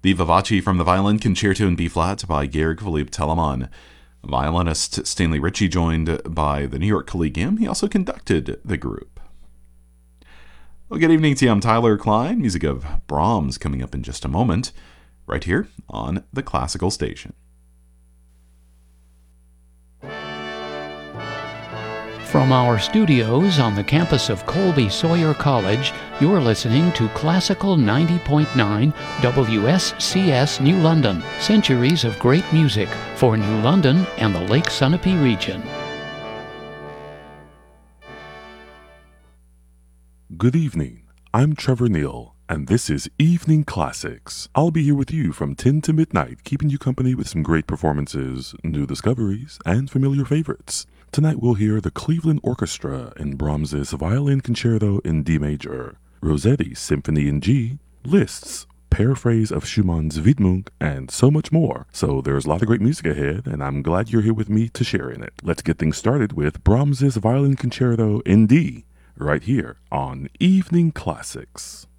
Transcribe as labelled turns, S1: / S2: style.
S1: The Vivace from the Violin Concerto in B-flat by Georg Philipp Telemann. Violinist Stanley Ritchie joined by the New York Collegium. He also conducted the group. Well, good evening to you. I'm Tyler Klein. Music of Brahms coming up in just a moment, right here on the Classical Station.
S2: From our studios on the campus of Colby Sawyer College, you're listening to Classical 90.9 WSCS New London, centuries of great music for New London and the Lake Sunapee region.
S3: Good evening. I'm Trevor Neal, and this is Evening Classics. I'll be here with you from 10 to midnight, keeping you company with some great performances, new discoveries, and familiar favorites. Tonight we'll hear the Cleveland Orchestra in Brahms's Violin Concerto in D major, Rossetti's Symphony in G, Liszt's paraphrase of Schumann's Widmung, and so much more. So there's a lot of great music ahead, and I'm glad you're here with me to share in it. Let's get things started with Brahms's Violin Concerto in D, right here on Evening Classics.